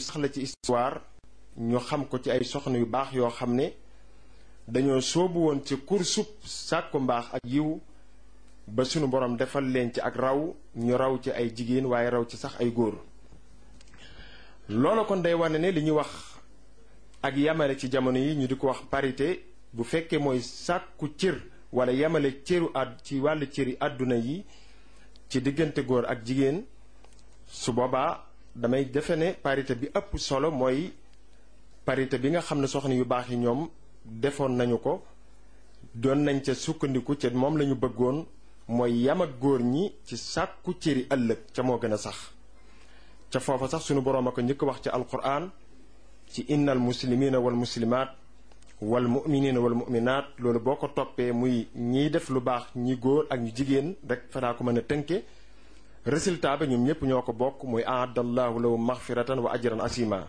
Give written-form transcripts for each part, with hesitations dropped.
sax la ci histoire ñu xam ko ci ay soxna yu baax yoo xam ne dañoo soobu woon ci kursub sàkku mbaax ak yiw ba sunu borom defal leen ci ak raw ñu raw ci ay jigéen waaye raw ci sax ay góor. loolu kon day wane ne li ñuy wax ak yamale ci jamono yi ñu di ko wax parité bu fekkee mooy sàkku cër wala yamale cëru ci wàllu cëri àdduna yi ci diggante góor ak jigéen, su boobaa damay defe ne parité bi ëpp solo mooy parité bi nga xam ne soxna yu baax yi ñoom defoon nañu ko, doon nañ ca sukkandiku ca moom lañu bëggoon, mooy yam ak góor ñi ci sàkku cëri ëllëg ca moo gën a sax. ca foofa sax sunu boroom a ko njëkk wax ci alquran ci innal muslimina wal muslimaat wal muminina wal muminaat. loolu boo ko toppee muy ñiy def lu baax ñi góor ak ñu jigéen rek fanaa ko mën a tënke. résultat ba ñoom ñëpp ñoo ko bokk muy aadallahu lahum maxfiratan wa ajran asima.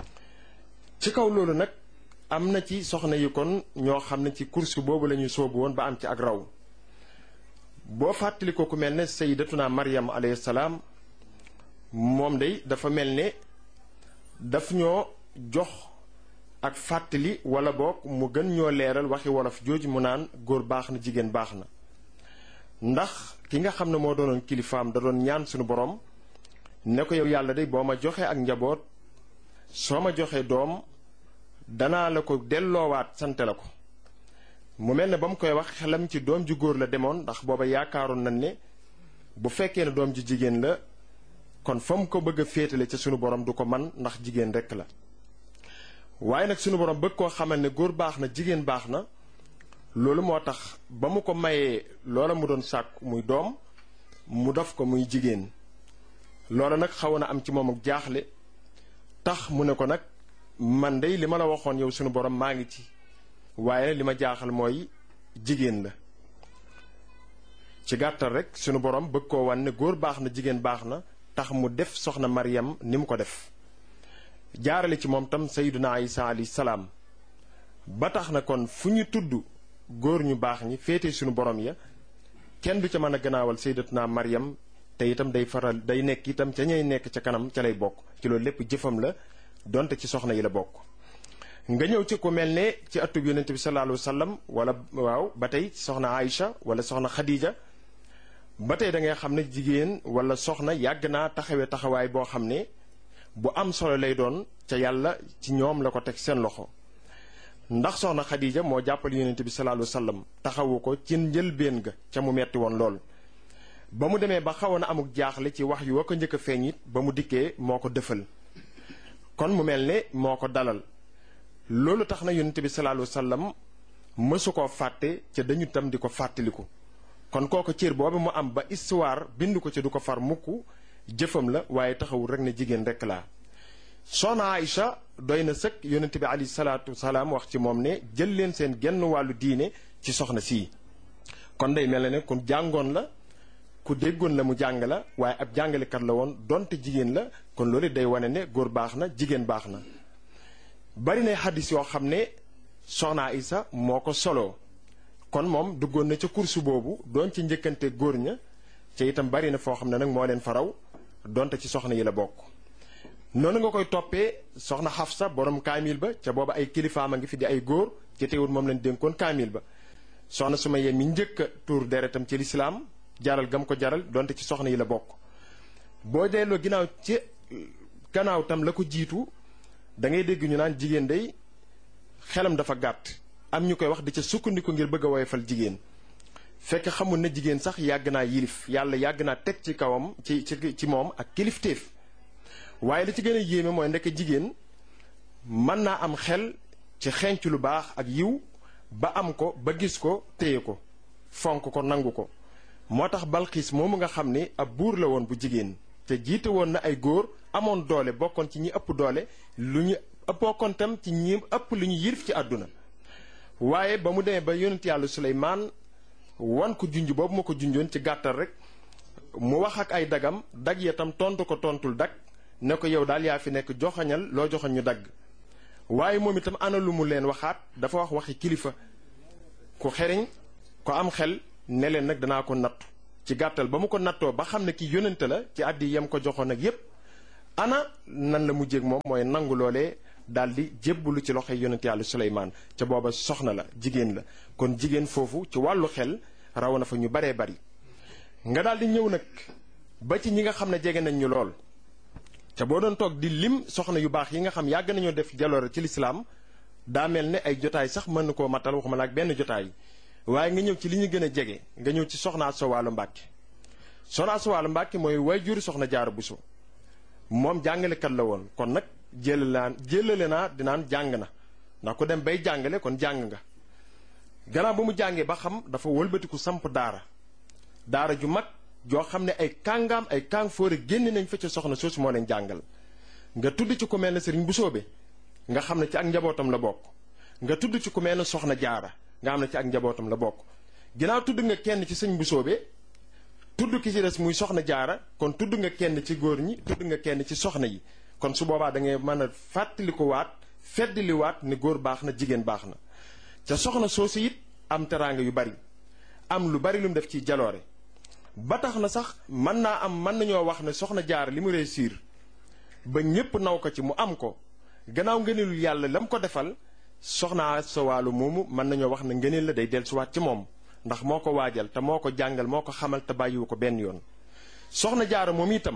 ci kaw loolu nag am na ci soxna yi kon ñoo xam ne ci course boobu la ñuy soobu woon ba am ci ak raw. boo fàttali ko ku mel ne sayyidatuna Maryam alayhi salaam, moom day dafa mel ne daf ñoo jox ak fàttali wala boog mu gën ñoo leeral waxi wolof jooju mu naan góor baax na jigéen baax na. ndax ki nga xam ne moo doonoon kilifaam da doon ñaan suñu borom ne ko yow yàlla day boo ma joxee ak njaboot, soo ma joxee doom danaa la ko delloowaat sante la ko. mu mel ne ba mu koy wax xelam ci doom ju góor la demoon, ndax booba yaakaaroon nañ ne bu fekkee ne doom ju jigéen la kon fa mu ko bëgg a féetale ca sunu borom du ko man, ndax jigéen rekk la. waaye nag sunu borom bëgg koo xamal ne góor baax na jigéen baax na. loolu moo tax ba mu ko mayee loola mu doon sàkk muy doom, mu def ko muy jigéen. loola nag xaw na am ci moom ak jaaxle, tax mu ne ko nag man dey li ma la waxoon yow sunu borom maa ngi ci, waaye li ma jaaxal mooy jigéen la. ci gàttal rek sunu borom bëgg koo wan ne góor baax na jigéen baax na, tax mu def soxna Maryam ni mu ko def, jaarale ci moom tam sayyiduna Isa alayhi salaam. ba tax na kon fu ñu tudd góor ñu baax ñi féete sunu borom ya, kenn du ca mën a gannaawal sayyidatuna Maryam, te itam day nekk itam ca ñay nekk ca kanam ca lay bokk. ci loolu lépp jëfam la, donte ci soxna yi la bokk. nga ñëw ci ku mel ne ci atub yonent bi sallallahu alayhi wa sallam, wala waaw ba tey soxna Aïcha wala soxna Khadija, ba tey da ngay xam ne jigéen wala soxna yàgg naa taxawee taxawaay boo xam ne bu am solo lay doon, ca yàlla ci ñoom la ko teg seen loxo. ndax soxna Khadija moo jàppal yonent bi sallallahu alayhi wa sallam, taxawu ko ci njëlbéen ga ca mu metti woon lool. ba mu demee ba xawoon na amuk jaaxle ci wax yu wa ko njëkk a feeñ it, ba mu dikkee moo ko dëfal. kon mu mel ne moo ko dalal. loolu tax na yonent bi sallallahu alayhi wa sallam mësu koo fàtte, ca dañu tam di ko fàttaliku. kon kooku cër boobu mu am ba histoire bind ko ci du ko far mukk, jëfam la, waaye taxawul rek ne jigéen rek laa. soxna Aïcha doy na sëkk yonent bi alayhi salaatu wasalaam wax ci moom ne jël leen seen genn wàllu diine ci soxna sii. kon day mel ne ku jàngoon la, ku déggoon la mu jàng la, waaye ab jàngalekat la woon donte jigéen la. kon loolu day wane ne góor baax na jigéen baax na. bari na xaddis yoo xam ne soxna Aïcha moo ko soloo, kon moom duggoon na ca kursu boobu doon ci njëkkante góor ña, ca itam bari na foo xam ne nag moo leen faraw, donte ci soxna yi la bokk. noonu nga koy toppee soxna Xafsa borom kaamil ba, ca booba ay kilifaam a ngi fi di ay góor, ci teewul moom lañ dénkoon kaamil ba. soxna Sumayya mi njëkk a tuur deretam ci lislaam, jaral gam ko jaral, donte ci soxna yi la bokk. boo delloo ginnaaw ci gannaaw tam la ko jiitu, da ngay dégg ñu naan jigéen day xelam dafa gàtt, am ñu koy wax di ca sukkandiku ngir bëgg a woyofal jigéen. fekk xamul ne jigéen sax yàgg naa yilif, yàlla yàgg naa teg ci kawam ci moom ak kilifteef. waaye li ci gën a yéeme mooy ndekk jigéen mën naa am xel ci xenc lu baax ak yiw, ba am ko ba gis ko téye ko fonk ko nangu ko. moo tax Balxiis moomu nga xam ne ab buur la woon bu jigéen, te jiite woon na ay góor, amoon doole, bokkoon ci ñi ëpp doole, bokkoon tam ci ñi ëpp lu ñu yilif ci àdduna. waaye ba mu demee ba yonent yàlla Suleymaan wan ko junj boobu ma ko junjoon ci gàttal rek, mu wax ak ay dagam, dag ya tam tontu ko tontul dag, ne ko yow daal yaa fi nekk, joxañal loo joxañ ñu dagg. waaye moom itam ana lu mu leen waxaat, dafa wax waxi kilifa ku xeriñ ko am xel, ne leen nag danaa ko nattu. ci gàttal ba mu ko nattoo ba xam ne ki yónnante la ci àddi yam ko joxoon ak yépp, ana nan la mujjéeg moom mooy nangu loolee daal di jébbalu ci loxoy yonent yàlla Suleymaan ca booba soxna la jigéen la kon jigéen foofu ci wàllu xel raw na fa ñu baree bari nga daal di ñëw nag ba ci ñi nga xam ne jege nañ ñu lool ca boo doon toog di lim soxna yu baax yi nga xam yàgg nañoo def jaloore ci lislaam daa mel ne ay jotaay sax mën na koo matal waxuma la ak benn jotaay waaye nga ñëw ci li ñu gën a jege nga ñëw ci soxna Asta Walo Mbàkke soxna Asta Walo Mbàkke mooy waajur soxna Jaara Buso moom jàngalekat la woon kon nag jëlale naa dinaan jàng na ndax ku dem bay jàngale kon jàng nga gannaaw ba mu jàngee ba xam dafa wëlbatiku samp daara ju mag joo xam ne ay kàngaam ay kàng fóore génn nañ fa ca soxna soosu moo leen jàngal nga tudd ci ku mel ne sëriñ Busoobe nga xam ne ci ak njabootam la bokk nga tudd ci ku mel ne soxna Jaara nga xam ne ci ak njabootam la bokk ginnaaw tudd nga kenn ci sëñ Busoobe tudd ki ci des muy soxna Jaara kon tudd nga kenn ci góor ñi tudd nga kenn ci soxna yi kon su boobaa da ngay mën a fàttaliku waat feddliwaat ne góor baax na jigéen baax na ca soxna soosu it am teraanga yu bari am lu bari lu mu def ci jaloore ba tax na sax mën nañoo wax ne soxna Jaara li mu réussir ba ñépp naw ko ci mu am ko gannaaw ngëneelul yàlla la mu ko defal soxna Asta Walo moomu mën nañoo wax ne ngëneel la day dellusiwaat ci moom ndax moo ko waajal te moo ko jàngal moo ko xamal te bàyyiwu ko benn yoon soxna Jaara moom itam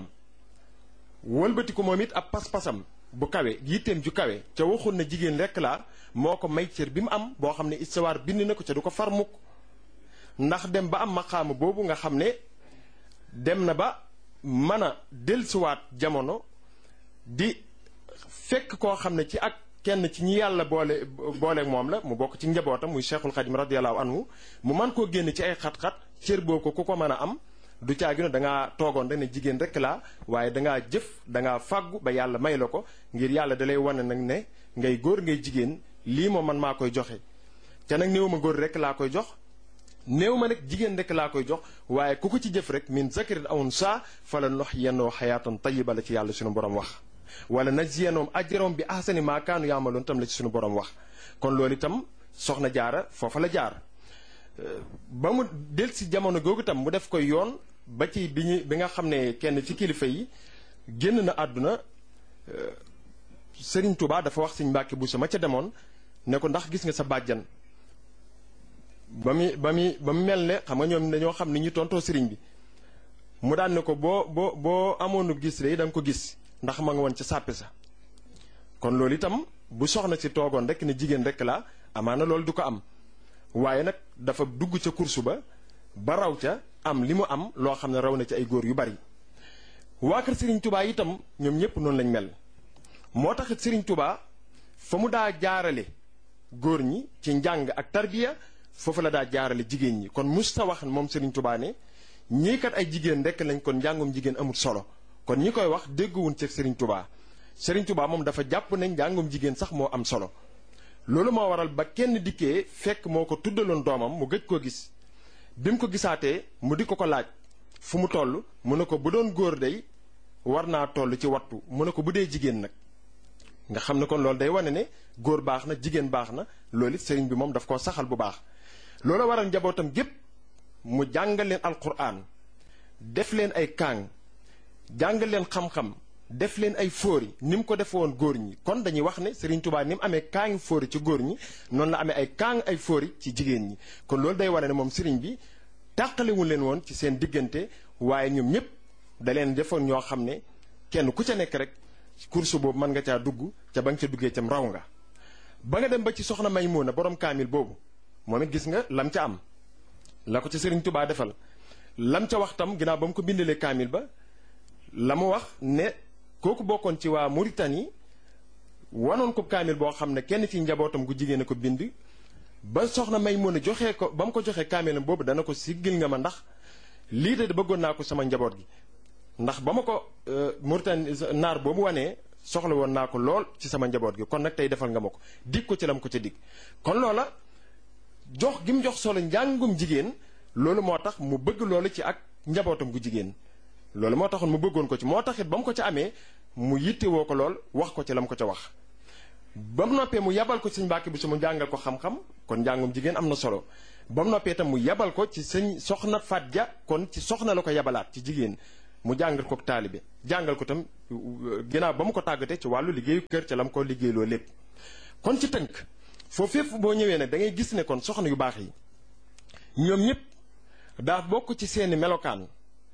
wëlbati ko moom it ab pas-pasam bu kawe yitteem ju kawe ca waxul na jigéen rekk laa moo ko may cër bi mu am boo xam ne istawaar bind na ko ca du ko far mukk ndax dem ba am maqaama boobu nga xam ne dem na ba mën a dellusiwaat jamono di fekk koo xam ne ci ak kenn ci ñi yàlla booleeg moom la mu bokk ci njabootam muy Cheikhul Khadim radiyallahu anhu mu mën koo génn ci ay xat-xat cër boo ko ku ko mën a am du caagino dangaa toogoon rek ne jigéen rek laa waaye dangaa jëf dangaa fàggu ba yàlla may la ko ngir yàlla dalay wane nag ne ngay góor ngay jigéen lii moom man maa koy joxe te nag néew ma góor rek laa koy jox néew ma nag jigéen rek laa koy jox waaye ku ko ci jëf rek min zakarin aw unsaa fala nuhyiyannahu hayaatan tayyiba la ci yàlla suñu borom wax wala najziyannahum ajrahum bi ahsani maa kaanu yaamaloon tam la ci suñu borom wax kon loolu itam soxna Jaara foofa la jaar ba mu del si jamono googu itam mu def ko yoon ba ci bi nga xam ne kenn ci kilifa yi génn na àdduna Sëriñ Tuubaa dafa wax Sëriñ Mbàkke Buso ma ca demoon ne ko ndax gis nga sa bàjjan ba mu mel ne xam nga ñoom dañoo xam ni ñu tontoo sëriñ bi mu daan ne ko boo amoonu gis de da nga ko gis ndax ma nga woon ca sàppe sa kon loolu itam bu soxna si toogoon rek ne jigéen rek la amaana loolu du ko am waaye nag dafa dugg ca kursu ba raw ca am li mu am loo xam ne raw na ci ay góor yu bari waa kër Sëriñ Tubaa itam ñoom ñëpp noonu lañ mel moo taxit Sëriñ Tubaa fa mu daa jaarale góor ñi ci njàng ak tarbiya foofu la daa jaarale jigéen ñi kon musta wax moom Sëriñ Tubaa ne ñii kat ay jigéen rekk lañ kon njàngum jigéen amul solo kon ñi koy wax dégguwun ci Sëriñ Tubaa Sëriñ Tubaa moom dafa jàpp ne njàngum jigéen sax moo am solo loolu moo waral ba kenn dikkee fekk moo ko tuddaloon doomam mu gëj koo gis bi mu ko gisaatee mu di ko laaj fu mu toll mu ne ko bu doon góor day war naa toll ci wattu mu ne ko bu dee jigéen nag nga xam ne kon loolu day wane ne góor baax na jigéen baax na loolu it sëriñ bi moom daf koo saxal bu baax loolu waral njabootam gépp mu jàngal leen alquran def leen ay kaang jàngal leen xam-xam def leen ay fóori ni mu ko defe woon góor ñi kon dañuy wax ne Sëriñ Tubaa ni mu amee kaangi fóori ci góor ñi noonu la amee ay kaang ay fóori ci jigéen ñi kon loolu day wane ne moom sëriñ bi tàqalewul leen woon ci seen diggante waaye ñoom ñëpp da leen defoon ñoo xam ne kenn ku ca nekk rek course boobu mën nga caa dugg ca ba nga ca duggee cam raw nga ba nga dem ba ci soxna Maymuna borom kaamil boobu moom it gis nga lam ca am la ko ci Sëriñ Tubaa defal lam ca wax tam ginnaaw ba mu ko bindalee kaamil ba la mu wax ne kooku bokkoon ci waa Mauritanie wanoon ko kaamil boo xam ne kenn ci njabootam gu jigéen a ko bind ba soxna Maymuna joxee ko ba mu ko joxee kaamilam boobu dana ko siggil nga ma ndax lii de bëggoon naa ko sama njaboot gi ndax ba ma ko Mauritanie naar boobu wanee soxla woon naa ko lool ci sama njaboot gi kon nag tey defal nga ma ko dig ko ci lam ko ca dig kon loola jox gi mu jox solo njàngum jigéen loolu moo tax mu bëgg loolu ci ak njabootam gu jigéen loolu moo taxoon mu bëggoon ko ci moo taxit ba mu ko ca amee mu yittewoo ko lool wax ko ci la mu ko ca wax ba mu noppee mu yabal ko ci sëñ Mbàkke Buso mu jàngal ko xam-xam kon njàngum jigéen am na solo ba mu noppee itam mu yabal ko ci sëñ soxna Faat Ja kon ci soxna la ko yabalaat ci jigéen mu jàngal ko taalibe jàngal ko tam ginnaaw ba mu ko tàggatee ci wàllu liggéeyu kër ca la mu ko liggéeyloo lépp. kon ci tënk foofu fépp boo ñëwee nag da ngay gis ne kon soxna yu baax yi ñoom ñëpp daa bokk ci seeni melokaan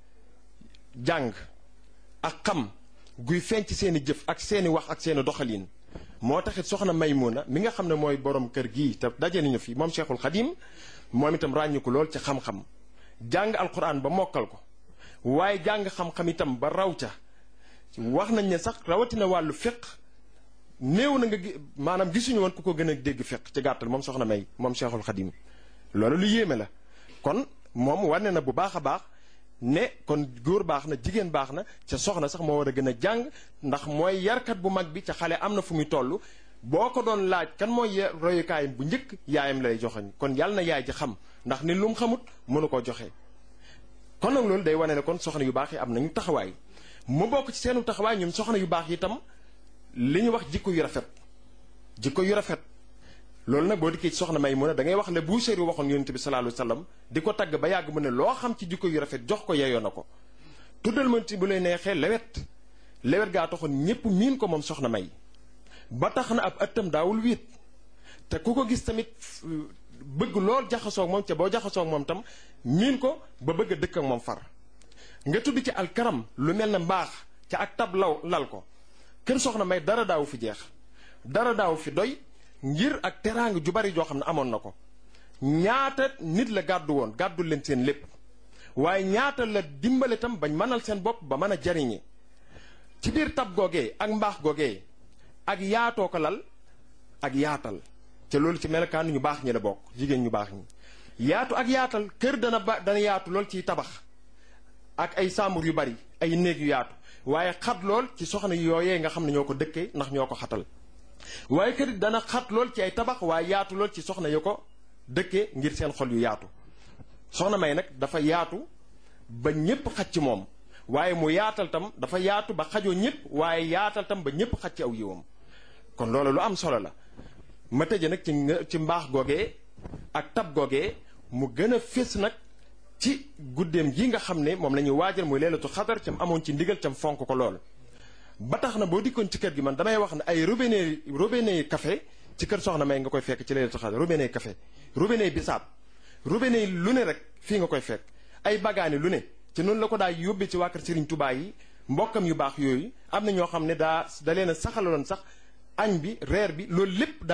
jàng ak xam guy feeñ ci seeni jëf ak seeni wax ak seeni doxalin. moo taxit soxna Maymuna mi nga xam ne mooy borom kër gii te daje nañu fi moom Cheikhul Khadim moom itam ràññiku lool ci xam-xam jàng alquran ba mokkal ko waaye jàng xam-xam itam ba raw ca wax nañ ne sax rawatina wàllu fiq néew na nga maanaam gisuñu woon ku ko gën a dégg fiq ci gàttal moom soxna May moom Cheikhul Khadim loolu lu yéeme la. kon moom wane na bu baax a baax ne kon góor baax na jigéen baax na ca soxna sax moo war a gën a jàng ndax mooy yarkat bu mag bi ca xale am na fu muy toll boo ko doon laaj kan mooy royukaayam bu njëkk yaayam lay joxoñ kon yàlla na yaay ji xam ndax ni lu mu xamut mënu koo joxe. kon nag loolu day wane ne kon soxna yu baax yi am nañu taxawaay mu bokk ci seenu taxawaay ñoom soxna yu baax yi itam li ñu wax jikko yu rafet jikko yu rafet. loolu nag boo dikkee ci soxna Maymuna da ngay wax le Buusiri waxoon yonent bi sallallahu alayhi wasallam di ko tagg ba yàgg mu ne loo xam ci jikko yu rafet jox ko yeyoo na ko tuddal ma ci bu lay neexee lewet gaa taxoon ñépp miin ko moom soxna May ba tax na ab ëttam daawul wiit te ku ko gis tamit bëgg lool jaxasoog moom ca boo jaxasoog moom tam miin ko ba bëgg a dëkk ak moom far nga tudd ci alkaram lu mel ne mbaax ca ak tab lal ko kër soxna May dara daawu fi jeex dara daawu fi doy ngir ak teraanga ju bari joo xam ne amoon na ko ñaata nit la gàddu woon gàddu leen seen lépp waaye ñaata la dimbale tam bañ mënal seen bopp ba mën a jariñe ci biir tab googee ak mbaax googee ak yaatoo ko lal ak yaatal te loolu ci melokaan ñu baax ñi la bokk jigéen ñu baax ñi yaatu ak yaatal kër dana yaatu lool ciy tabax ak ay sàmbur yu bari ay néeg yu yaatu waaye xat lool ci soxna yooyee nga xam ne ñoo ko dëkkee ndax ñoo ko xatal waaye kër dana xat lool ci ay tabax waaye yaatu lool ci soxna yu ko dëkkee ngir seen xol yu yaatu soxna May nag dafa yaatu ba ñépp xaj ci moom waaye mu yaatal tam dafa yaatu ba xajoo ñépp waaye yaatal tam ba ñépp xaj ci aw yiwam kon loolu lu am solo la ma tëje nag ci mbaax googee ak tab googee mu gën a fés nag ci guddeem gi nga xam ne moom la ñuy waajal muy leelatu xadar cam amoon ci ndigal cam fonk ko lool ba tax na boo dikkoon ci kër gi man damay wax ne ay robinet café ci kër soxna May nga koy fekk ci leelatu xadar robinet café robinet bisaab robinet lu ne rek fii nga koy fekk ay bagaani lu ne ci noonu la ko daa yóbbee ci waa kër Serigne Touba yi mbokkam yu baax yooyu am na ñoo xam ne da leen a saxaloon sax añ bi reer bi loolu lépp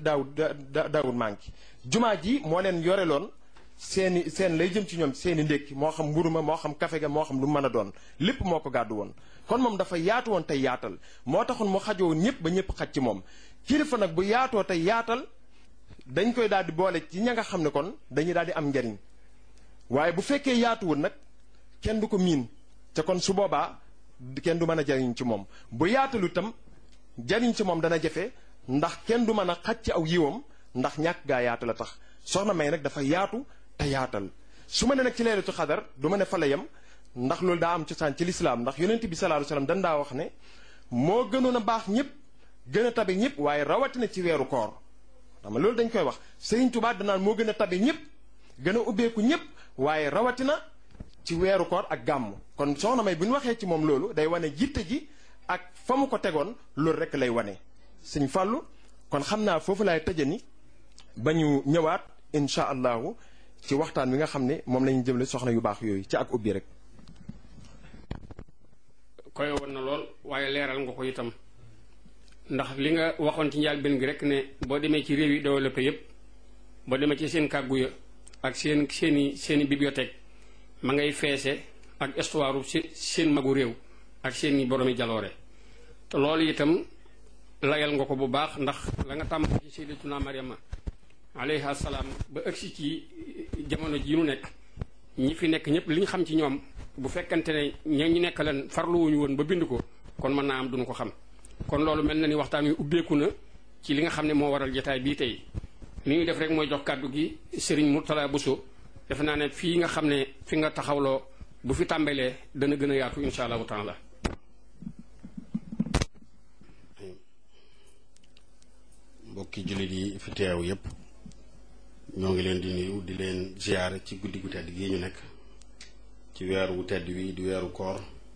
daawul manqué jumaa ji moo leen yoreloon seen lay jëm ci ñoom seeni ndékki moo xam mburu ma moo xam kafe ga moo xam lu mën a doon lépp moo ko gàddu woon kon moom dafa yaatu woon tey yaatal moo taxoon mu xajoo ñëpp ba ñëpp xaj ci moom kilifa nag bu yaatoo tey yaatal dañ koy daal di boole ci ña nga xam ne kon dañuy daal di am njariñ waaye bu fekkee yaatuwul nag kenn du ko miin te kon su boobaa kenn du mën a jariñ ci moom bu yaatalu itam jariñ ci moom dana jafe ndax kenn du mën a xaj ci aw yiwam ndax ñàkk gaa yaatu la tax soxna May nag dafa yaatu te yaatal su ma ne nag ci leelatu xadar du ma ne fa la yem ndax loolu daa am cosaan ci lislaam ndax yonent bi sallallahu alayhi wasallam dan daa wax ne moo gënoon a baax ñëpp gën a tabe ñëpp waaye rawatina ci weeru koor xam nga loolu dañ koy wax Sëriñ Tuubaa danaan moo gën a tabe ñëpp gën a ubbeeku ñëpp waaye rawatina ci weeru koor ak gàmmu kon soxna May bu ñu waxee ci moom loolu day wane jitte ji ak fa mu ko tegoon loolu rek lay wane Sëñ Fàllu kon xam naa foofu laay tëjani ba ñu ñëwaat incha allahu ci waxtaan wi nga xam ne moom la ñu jëmle soxna yu baax yooyu ci ak ubbi rek. koy woon na lool waaye leeral nga ko itam ndax li nga waxoon ci njëlbéen gi rek ne boo demee ci réew yi développé yépp boo demee ci seen kàggu ya ak seeni bibliothèque ma ngay feese ak histoire seen magu réew ak seeni boromi jaloore te loolu itam layal nga ko bu baax ndax la nga tàmm ci Sayyidatuna Maryama alayha salaam ba ëgsi ci jamono ji nu nekk ñi fi nekk ñëpp li ñu xam ci ñoom bu fekkante ne ñu nekk leen farluwuñu woon ba bind ko kon mën naa am duñu ko xam kon loolu mel na ni waxtaan wi ubbeeku na ci li nga xam ne moo waral jotaay bii tey li ñuy def rek mooy jox kàddu gi Serigne Mourtala Bousso defe naa ne fii nga xam ne fi nga taxawloo bu fi tàmbalee dana gën a yaatu insha allahu taala. mbokki jullit yi fi teew yépp ñoo ngi leen di nuyu di leen ziyaare ci guddi gu tedd gi ñu nekk ci weeru wu tedd wi di weeru koor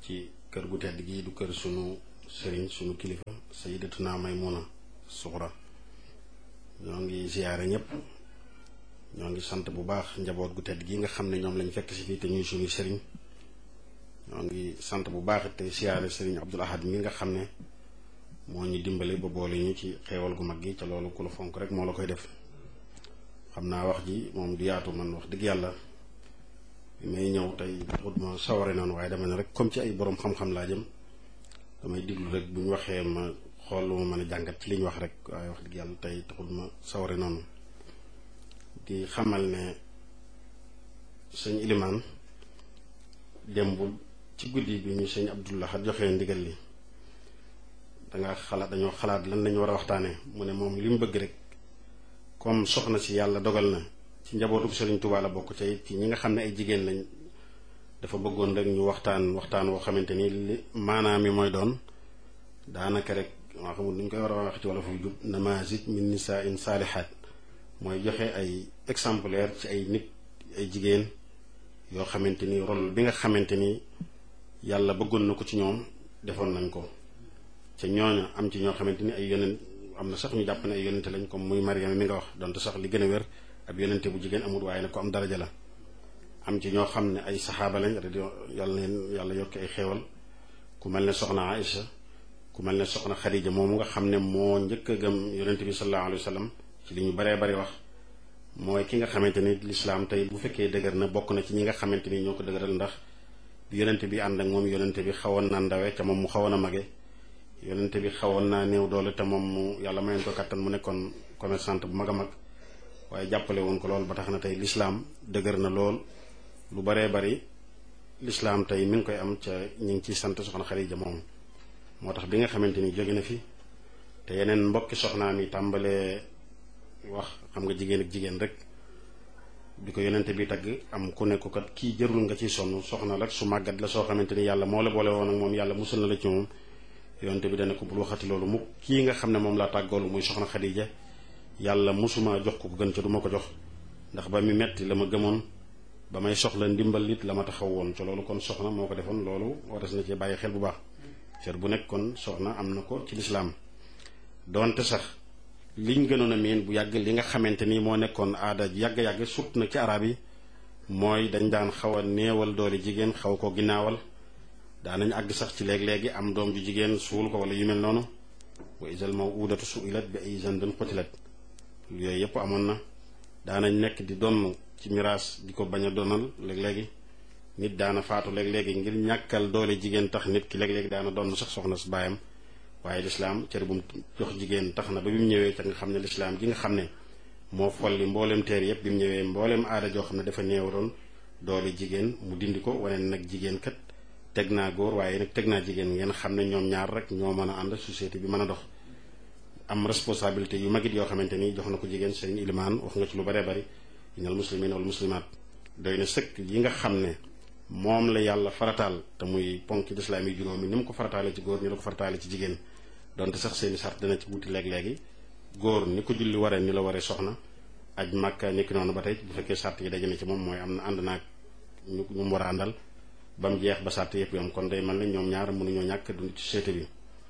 ci kër gu tedd gi du kër sunu sëriñ sunu kilifa Sayyidatuna Maymuna Suxra ñoo ngi ziyaare ñëpp ñoo ngi sant bu baax njaboot gu tedd gi nga xam ne ñoom lañ fekk si fii te ñuy suñu sëriñ ñoo ngi sant bu baax te ziyaare sëriñ Abdul Ahad mi nga xam ne moo ñu dimbale ba boole ñu ci xeewal gu mag gi ca loolu ku la fonk rek moo la koy def. xam naa wax ji moom du yaatu, man wax dëgg yàlla bi may ñëw tey xut ma saware noonu, waaye dama ne rek comme ci ay borom xam-xam laa jëm damay diglu rek bu ñu waxee ma xool lu ma mën a jàngat ci li ñu wax rek, waaye wax dëgg yàlla tey taxul ma saware noonu. di xamal ne sëñ Ilimaan démbul ci guddi bi ñu sëñ Abdullah joxee ndigal li dañoo xalaat lan lañu war a waxtaanee. mu ne moom li mu bëgg rek comme soxna si yàlla dogal na ci njabootu Sëriñ Tuubaa la bokk ca it ci ñi nga xam ne ay jigéen lañ, dafa bëggoon rek ñu waxtaan woo xamante ni li maanaam mi mooy doon daanaka rek maa xamul nuñ koy war a wax ci wala fu jub namazij min nisaa'in saalihaat, mooy joxe ay exemplaire ci ay nit ay jigéen yoo xamante ni rôle bi nga xamante ni yàlla bëggoon na ko ci ñoom defoon nañ ko ca ñooña am ci ñoo xamante ni ay yonent, am na sax ñu jàpp ne ay yonente lañ comme muy Mariama mi nga wax, donte sax li gën a wér ab yonente bu jigéen amul, waaye nag ko am daraja la. am ci ñoo xam ne ay saxaaba lañ yàlla yokki ay xéewal, ku mel ne soxna Aïcha, ku mel ne soxna Xadija moomu nga xam ne moo njëkk a gëm yonente bi sallallahu alayhi wa sallam ci li ñu baree bari wax, mooy ki nga xamante ni lislaam tey bu fekkee dëgër na bokk na ci ñi nga xamante ni ñoo ko dëgëral, ndax bi yonente bi ànd ak moom yonente bi xawoon naa ndawe ca moom mu xawoon a mage, yonente bi xawoon naa néew doole te moom mu yàlla mayoon ko kattan mu nekkoon commerçante bu mag a mag, waaye jàppale woon ko lool ba tax na tey lislaam dëgër na lool. lu baree bari lislaam tey mi ngi koy am ca ñu ngi ciy sant soxna Xadija moom. moo tax bi nga xamante ni jóge na fi te yeneen mbokki soxnaam yi tàmbalee wax, xam nga jigéen ak jigéen rek, bi ko yonente bi tagg am ku ne ko kat kii jërul nga ciy sonn, soxna rek su màggat la soo xamante ni yàlla moo la boole woon ak moom, yàlla musul na la ci moom. yonente bi dana ko bul waxati loolu mu kii nga xam ne moom laa tàggoolu muy soxna Xadija, yàlla musuma jox ko gën ca du ma ko jox, ndax ba mi metti la ma gëmoon, ba may soxla ndimbal it la ma taxaw woon ca loolu. kon soxna moo ko defoon, loolu waras na ci bàyyi xel bu baax. cër bu nekk kon soxna am na ko ci lislaam. doonte sax liñ gënoon a miin bu yàgg li nga xamante ni moo nekkoon aada yàgg-yàgg sut na ci arab yi, mooy dañ daan xaw a néewal doole jigéen, xaw ko ginnaawal. daanañ àgg sax ci léeg-léegi am doom ju jigéen suul ko wala yu mel noonu. wa izal maw'udatu su'ilat bi ayyi dhanbin qutilat, yooyu yëpp amoon na. daanañ nekk di donn ci miraas di ko bañ a donal léeg-léegi. nit daana faatu léeg-léegi ngir ñàkkal doole jigéen tax nit ki léeg-léegi daana donn sax soxna su baayam. waaye lislaam cër bu mu jox jigéen tax na ba bi mu ñëwee ca nga xam ne lislaam gi nga xam ne moo folli mbooleem teer yëpp, bi mu ñëwee mbooleem aada joo xam ne dafa néew doon doole jigéen mu dindi ko, wane nag jigéen kat teg naa góor waaye nag teg naa jigéen, ngeen xam ne ñoom ñaar rek ñoo mën a ànd, société bi mën a dox. am responsabilité yu magit yoo xamante ni jox na ko jigéen. sëriñ Ilimaan wax nga ci lu baree bari, innal muslimina wal muslimaat, doy na sëkk yi nga xam ne moom la yàlla farataal te muy ponk ci lislaam yi juróomi ni mu ko farataale ci góor ni la ko farataale ci jigéen. donte sax seeni sart dana ci wuti léeg-léegi, góor ni ko julli waree ni la waree soxna, aj Màkka nekki noonu ba tey bu fekkee sart yi daje na ci moom mooy am na ànd naag ñu mu war a àndal ba mu jeex ba sart yëpp yam. kon day mel ne ñoom ñaar mënuñoo ñàkk dund ci société bi.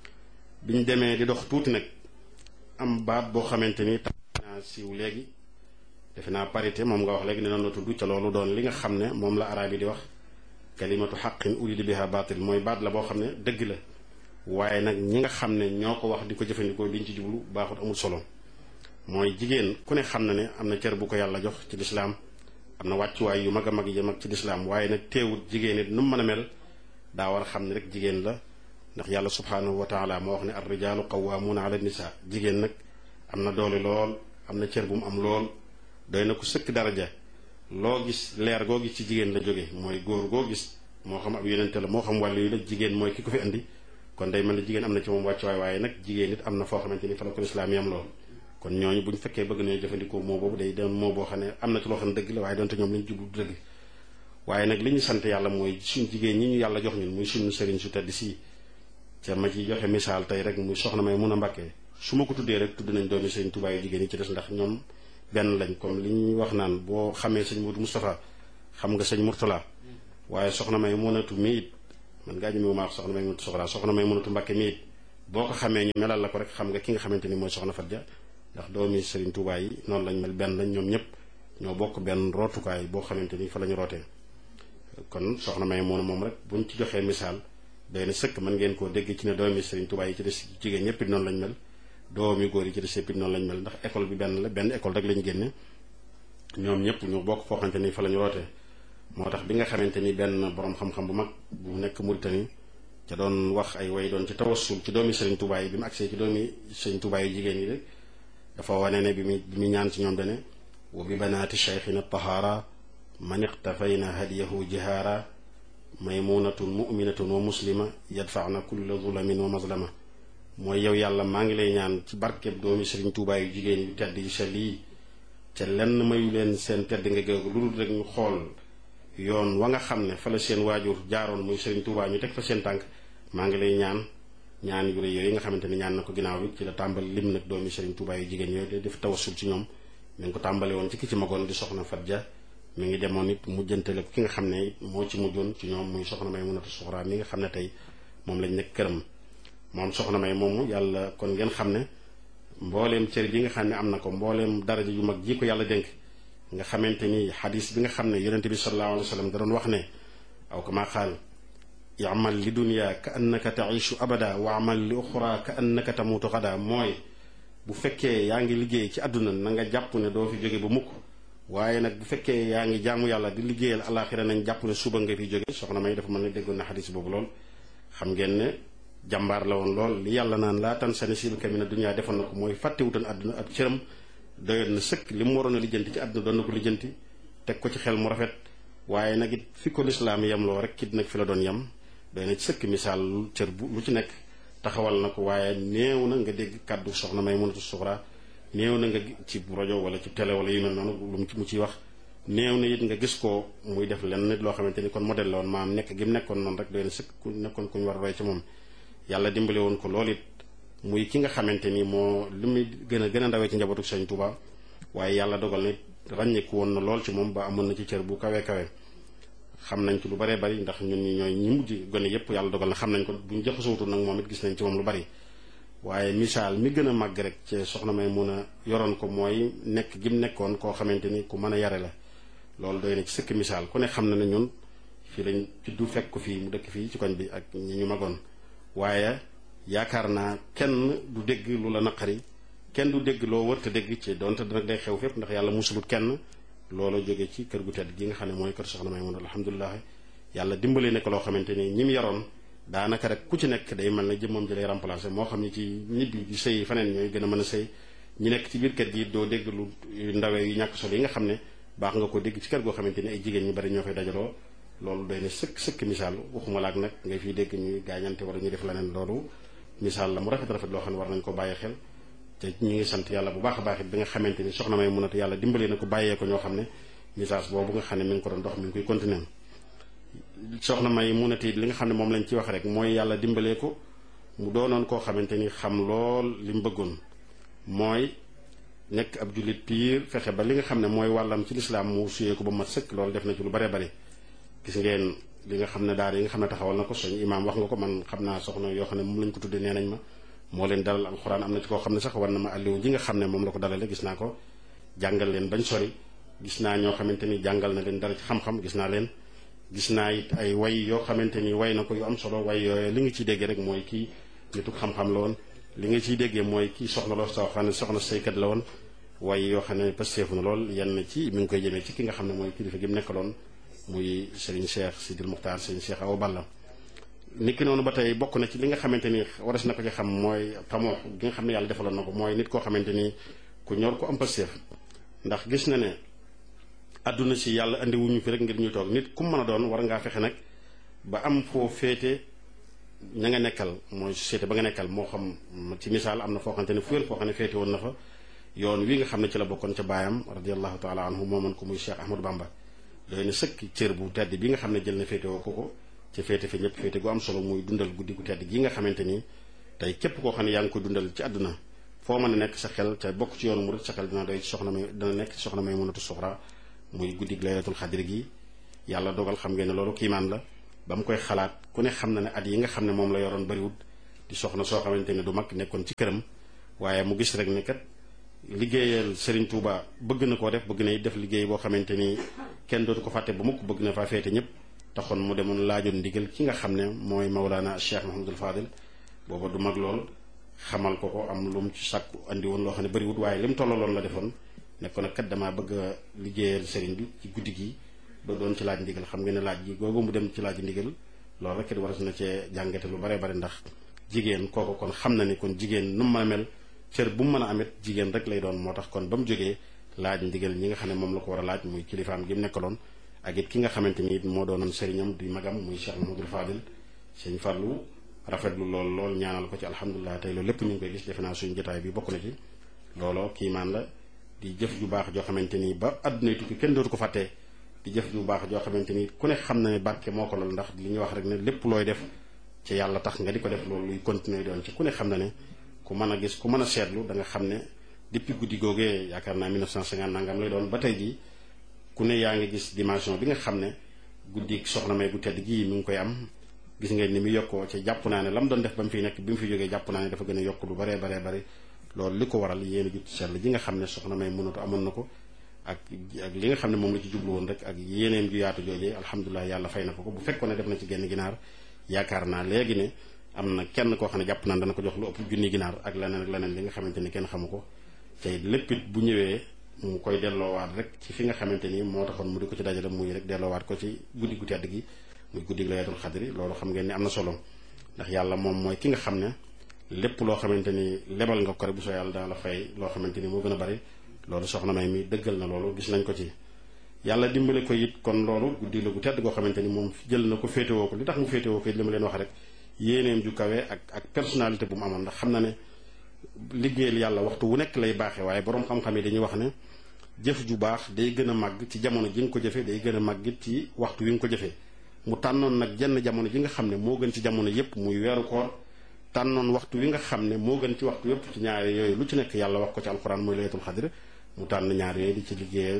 biñ demee di dox tuuti nag am baat boo xamante ni tax naa siiw léegi, defe naa parité moom nga wax léegi ne noonu la tudd, ca loolu doon li nga xam ne moom la araab yi di wax kalimatu xaqin urida biha baatil, mooy baat la boo xam ne dëgg la, waaye nag ñi nga xam ne ñoo ko wax di ko jëfandikoo liñ ci jublu baaxut, amul solo. mooy jigéen ku ne xam na ne am na cër bu ko yàlla jox ci lislaam, am na wàccuwaay yu mag a mag yi mag ci lislaam, waaye nag teewut jigéen it nu mu mën a mel daa war a xam ne rek jigéen la. ndax yàlla subhaanahu wa taala moo wax ne ar rijaalu qawwaamuuna ala nisaa, jigéen nag am na doole lool, am na cër bu mu am lool, doy na ko sëkk daraja. loo gis leer goo gis ci jigéen la jóge, mooy góor goo gis moo xam ab yonente la moo xam wàllu yu la, jigéen mooy ki ko fi andi. kon day mel ne jigéen am na ci moom wàccuwaay, waaye nag jigéen it am na foo xamante ni fa la ko lislaam yam lool. kon ñooñu buñ fekkee bëgg nañu jëfandikoo moo boobu day doon moo boo xam ne am na ci loo xam ne dëgg la, waaye doonte ñoom lañu jublu dëgg. waaye nag li ñu sant yàlla mooy suñ jigéen ñi ñu yàlla jox ñun muy suñu sëriñ su tedd si, ca ma ci joxe misaal tey rek muy soxna Maymuna Mbàkke. su ma ko tuddee rek tudd nañ doomi sëriñ Tuubaa yu jigéen yi ci des, ndax ñoom benn lañ. comme li ñuy wax naan boo xamee sëñ Modou Moustapha xam nga sëñ Mourtala, waaye soxna Maymunatu mi it man ngaa ñëme maa wax soxna Maymunatu Suxra soxna Maymunatu Mbàkke mi it boo ko xamee ñu melal la ko rek xam nga ki nga xamante ni mooy soxna Fatja ndax doomi Serigne Touba yi noonu lañ mel benn lañ ñoom ñëpp ñoo bokk benn rootukaay boo xamante ni fa la ñu rootee kon soxna Maymuna moom rek buñ ci joxee misaal doy na sëkk mën ngeen koo dégg ci ne doomi Serigne Touba yi ci des jigéen ñëpp it noonu lañ mel doomi góor yi ci des yëpp it noonu lañ mel ndax école bi benn la benn école rek lañ génne ñoom ñëpp ñu bokk foo xamante ni fa la ñu rootee moo tax bi nga xamante ni benn borom xam-xam bu mag bu nekk Mauritanie ca doon wax ay way doon ci tawassul ci doomi Serigne Touba yi bi mu agsee ci doomi Serigne Touba yu jigéen yi rek dafa wane ne bi mu ñaan ci ñoom dane wa bi banaati cheikhina tahaara man iqtafayna hadiyahu jihaara maymunatun muminatun wa muslima yadfaana kulla zulamin wa mazlama mooy yow yàlla maa ngi lay ñaan ci barkeb doomi Serigne Touba yu jigéen yu tedd yi sell yi ca lenn mayu leen seen tedd nga géegu lu dul rek ñu xool yoon wa nga xam ne fa la seen waajur jaaroon muy Serigne Touba ñu teg fa seen tànk maa ngi lay ñaan yu rëy yooyu nga xamante ni ñaan na ko ginnaaw bi ci la tàmbali lim nag doomi Serigne Touba yu jigéen yooyu def tawassul ci ñoom mi ngi ko tàmbale woon ci ki ci magoon di soxna Fatja mi ngi demoon it mujjantale ko ki nga xam ne moo ci mujjoon ci ñoom muy soxna Maymunatu Suxra mi nga xam ne tey moom lañ nekk këram moom soxna May moomu yàlla kon ngeen xam ne mbooleem cër bi nga xam ne am na ko mbooleem daraja yu mag ji ko yàlla dénk nga xamante ni xadis bi nga xam ne yonente bi sallallahu alayhi wa sallam da doon wax ne aw kama qaal i'mal li dunya ka annaka taishu abada wa amal li uxra ka annaka tamutu xada mooy bu fekkee yaa ngi liggéey ci àdduna na nga jàpp ne doo fi jóge ba mukk waaye nag bu fekkee yaa ngi jaamu yàlla di liggéeyal alaxira nañ jàpp ne suba nga fi jóge soxna May dafa mën ne déggoon na xadis boobu lool xam ngeen ne jàmbaar la woon lool li yàlla naan laa tan sa nasiibaka mina dunya defoon na ko mooy fàttewutoon àdduna ab cëram doyoon na sëkk li mu waroon a lijjanti ci àdduna doon na ko lijjanti teg ko ci xel mu rafet waaye nag it fi ko lislaam yem loo rek kit nag fi la doon yem doy na ci sëkk misaal cër bu lu ci nekk taxawal na ko waaye néew na nga dégg kàddu soxna Maymunatu Suxra néew na nga ci rajo wala ci télé wala yu mel noonu lu mu ciy wax néew na it nga gis ko muy def lenn nit loo xamante ni kon modèle la woon maam nekk gi mu nekkoon noonu rek doy na sëkk ku nekkoon ku ñu war a roy ci moom yàlla dimbale woon ko loolu it muy ki nga xamante ni moo li muy gën a ndawee ci njabootu Sëñ Tuuba waaye yàlla dogal na ràññeeku woon na lool ci moom ba amoon na ci cër bu kawe xam nañ ci lu baree bari ndax ñun ñi ñooy ñi mujj gone yépp yàlla dogal na xam nañ ko bu ñu jaxasootul nag moom it gis nañ ci moom lu bari waaye misaal mi gën a màgg rek ci soxna May mun a yoroon ko mooy nekk gi mu nekkoon koo xamante ni ku mën a yare la loolu doy na ci sëkk misaal ku ne xam na ne ñun fii lañ juddu fekk ko fii mu dëkk fii ci koñ bi ak ñi ñu magoon waaye yaakaar naa kenn du dégg lu la naqari kenn du dégg loo wërta dégg ci donte nag day xew fépp ndax yàlla musulut kenn loolu jóge ci kër gu tedd gi nga xam ne mooy kër soxna May mun alhamdulilah yàlla dimbale nekk loo xamante ni ñi mu yaroon daanaka rek ku ci nekk day mel ne jëmmam ji lay remplacer moo xam ni ci ñibbi di sëy faneen ñooy gën a mën a sëy ñi nekk ci biir kër gi doo dégg lu ndawee yu ñàkk solo yi nga xam ne baax nga ko dégg ci kër goo xamante ni ay jigéen ñu bari ñoo fay dajaloo loolu doy na sëkk misaal waxuma laak nag ngay fiy dégg ñuy gaañante wala ñuy def leneen loolu misaal la mu rafet loo xam ne war nañ ko bàyyi xel te ñu ngi sant yàlla bu baax a baax it bi nga xamante ni soxna May mun a yàlla dimbali na ko bàyyee ko ñoo xam ne message boobu nga xam ne mi ngi ko doon dox mi ngi koy continuer soxna May mun a li nga xam ne moom lañ ci wax rek mooy yàlla dimbalee ko mu doonoon koo xamante ni xam lool li mu bëggoon mooy nekk ab jullit piir fexe ba li nga xam ne mooy wàllam ci lislaam mu suyee ko ba mat sëkk loolu def na ci lu bare bari gis ngeen li nga xam ne daara yi nga xam ne taxawal na ko soñ imaam wax nga ko man xam naa soxna yoo xam ne moom lañ ko tuddee nee nañ ma moo leen dalal alxuraan am na ci koo xam ne sax war na ma àlliwu ji nga xam ne moom la ko dalale gis naa ko jàngal leen bañ sori gis naa ñoo xamante ni jàngal na leen dara ci xam-xam gis naa leen gis naa it ay way yoo xamante ni way na ko yu am solo way yooyu li nga ciy déggee rek mooy kii nitu xam-xam la woon li nga ciy déggee mooy kii soxna loo soo xam ne soxna saykat la woon way yoo xam ne pasteefu na lool yenn ci mi ngi koy jëmee ci ki nga xam ne mooy kilifa gi mu nekkaloon muy Serigne Cheikh Sidil Muxtaar Serigne Cheikh Awa Balla niki noonu ba tey bokk na ci li nga xamante ni waras na ko ci xam mooy tamoo gi nga xam ne yàlla defaloon na ko mooy nit koo xamante ni ku ñor ko am pasteef ndax gis na ne àdduna si yàlla andi wuñu fi rek ngir ñu toog nit ku mën a doon war ngaa fexe nag ba am foo féete ña nga nekkal mooy société ba nga nekkal moo xam ci misaal am na foo xamante ne fuyal foo xam ne féete woon na fa yoon wi nga xam ne ci la bokkoon ca baayam radiallahu taala anhu mooman ko muy Cheikh Ahmadou Bamba doy na sëkk cër bu tedd bi nga xam ne jël na féete woo ko ci féete fi ñëpp féete gu am solo muy dundal guddi gu tedd gi nga xamante ni tey képp koo xam ne yaa ngi koy dundal ci àdduna foo mën a nekk sa xel te bokk ci yoonu murid sa xel dina doy ci soxna May dina nekk ci soxna Maymunatu Suxra muy guddi laylatul xadri gi yàlla dogal xam ngeen ne loolu kiimaan la ba mu koy xalaat ku ne xam na ne at yi nga xam ne moom la yoroon bariwut di soxna soo xamante ne du mag nekkoon ci këram waaye mu gis rek ne kat liggéeyal Serigne Touba bëgg na koo def bëgg na def liggéey boo xamante ni kenn dootu ko fàtte ba mukk bëgg na faa feete ñëpp taxoon mu demoon laajoon ndigal ki nga xam ne mooy Mawlana Cheikh Mouhamadul Fadil booba du mag lool xamal ko am lu mu ci sàkku andi woon loo xam ne bariwut waaye li mu tollaloon la defoon nekkoon nag kat damaa bëgg a liggéeyal Serigne bi ci guddi gi ba doon ci laaj ndigal xam nga ne laaj gi googu mu dem ci laaj ndigal loolu rek it war na cee jàngate lu bare bare ndax jigéen kooku kon xam na ni kon jigéen nu mu mën a mel cër bu mu mën a amit jigéen rek lay doon moo tax kon ba mu jógee laaj ndigal ñi nga xam ne moom la ko war a laaj muy kilifaam gi mu nekkaloon ak it ki nga xamante ni it moo doonoon sëriñam di magam muy Cheikh Mamadou Fadil sëñ Fallou rafetlu lool ñaanal ko ci alhamdulilah tey loolu lépp ñu ngi koy gis defe naa suñu jotaay bi bokk na ci looloo kiimaan la di jëf ju baax joo xamante ni ba àddunay tukki kenn dootu ko fàttee di jëf ju baax joo xamante ni ku ne xam na ne barke moo ko lool ndax li ñuy wax rek ne lépp looy def ci yàlla tax nga di ko def loolu luy continuer doon ci ku ne xam na ne ku mën a gis ku mën a seetlu da nga xam ne depuis guddi googee yaakaar naa 1950 nangam lay doon ba tey jii ku ne yaa ngi gis dimension bi nga xam ne guddi soxna May gu tedd gii mi ngi koy am gis ngeen ni mu yokkoo ci jàpp naa ne la mu doon def ba mu fiy nekk bi mu fi jógee jàpp naa ne dafa gën a yokk lu baree loolu li ko waral yéen a jut sell ji nga xam ne soxna May mënatu amoon na ko ak li nga xam ne moom la ci jublu woon rek ak yéeneem ju yaatu joojee alhamdulilah yàlla fay na ko bu fekkoon ne def na ci genn ginaar yaakaar naa léegi ne am na kenn koo xam ne jàpp naan dana ko jox lu ëpp junni ginaar ak leneen li nga xamante ni kenn xamu ko tey léppit bu ñëwee mu koy delloowaat rek ci fi nga xamante ni moo taxoon mu di ko ci dajale muy rek delloowaat ko ci guddi gu tedd gi muy guddi laylatul xadri loolu xam ngeen ni am na solo ndax yàlla moom mooy ki nga xam ne lépp loo xamante ni lebal nga ko rek bu soo yàlla dana la fay loo xamante ni moo gën a bari loolu soxna May mi dëggal na loolu gis nañ ko ci yàlla dimbale ko it kon loolu guddi la gu tedd goo xamante ni moom jël na ko féetewoo ko li tax mu féetewoo ko it li ma leen wax rek yéeneem ju kawe ak personnalité bu mu amoon ndax xam na ne liggéeyal yàlla waxtu wu nekk lay baaxee waaye boroom xam-xam yi dañuy wax ne jëf ju baax day gën a màgg ci jamono ji nga ko jëfee day gën a màgg it ci waxtu wi nga ko jëfee mu tànnoon nag jenn jamono ji nga xam ne moo gën ci jamono yépp muy weeru koor tànnoon waxtu wi nga xam ne moo gën ci waxtu yépp ci ñaari yooyu lu ci nekk yàlla wax ko ci alxuraan mooy laylatul xadr mu tànn ñaar yooyu di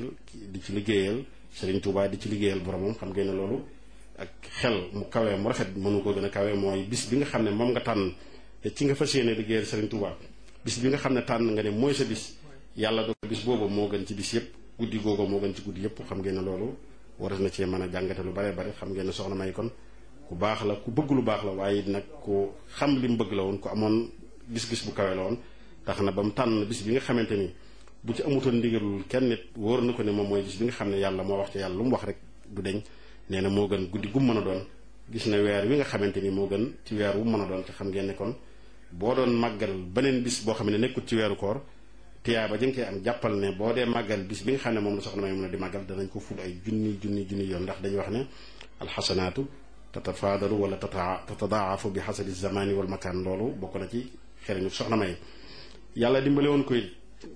ci liggéeyal Serigne Touba di ci liggéeyal boromam xam ngeen ne loolu ak xel mu kawee mu rafet mënu ko gën a kawee mooy bis bi nga xam ne moom nga tànn ci nga fas yéene liggéeyal Serigne Touba bis bi nga xam ne tànn nga ne mooy sa bis yàlla do bis boobu moo gën ci bis yépp guddi googu moo gën ci guddi yépp xam ngeen ne loolu waras na cee mën a jàngate lu bare xam ngeen ne soxna May kon ku baax la ku bëgg lu baax la waaye it nag ku xam li mu bëgg la woon ku amoon gis-gis bu kawe la woon tax na ba mu tànn bis bi nga xamante ni bu ci amutoon ndigalul kenn nit wóor na ko ne moom mooy bis bi nga xam ne yàlla moo wax ci yàlla lu mu wax rek du deñ nee na moo gën guddi gu mu mën a doon gis na weer wi nga xamante ni moo gën ci weer wu mën a doon te xam ngeen ne kon boo doon màggal beneen bis boo xam ne nekkul ci weeru koor tiyaaba ja nga koy am jàppal ne boo dee màggal bis bi nga xam ne moom la soxna May mën a di màggal danañ ko ful ay junni yoon ndax dañuy wax ne alxasanaatu tatafaadalu wala tatadaafu bi xasabi zamani wal makaan loolu bokk na ci xereñu soxna May yàlla dimbale woon koy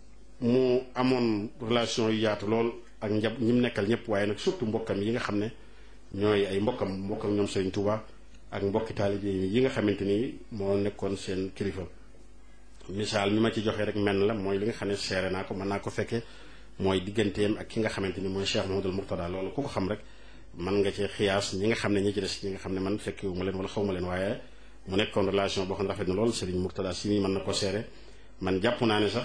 mu amoon relation yu yaatu lool ak ñi mu nekkal ñëpp waaye nag surtout mbokkam yi nga xam ne ñooy ay mbokkam ñoom Serigne Touba ak mbokki taalibe yi nga xamante ni moo nekkoon seen kilifa misaal mi ma ci joxe rek menn la mooy li nga xam ne seere naa ko mën naa ko fekke mooy digganteem ak ki nga xamante ni mooy Cheikh Mouhamadoul Mourtada loolu ku ko xam rek mën nga ci xiyaas ñi nga xam ne ñi ci des ñi nga xam ne man fekkewu ma leen wala xaw ma leen waaye mu nekkoon relation boo xam ne rafet na lool Serigne Mourtada si mii mën na ko seere man jàpp naa ne sax